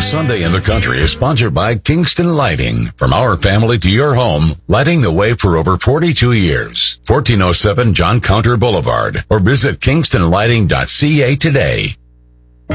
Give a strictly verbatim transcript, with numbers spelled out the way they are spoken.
Sunday in the Country is sponsored by Kingston Lighting. From our family to your home, lighting the way for over forty-two years. fourteen oh seven John Counter Boulevard, or visit kingston lighting dot c a today.